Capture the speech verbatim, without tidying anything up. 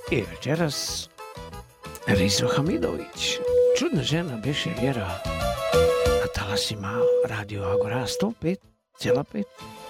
I večeras Rizo Hamidović, čudna žena beše Vjera, na talasima Radio Agora sto pet zarez pet.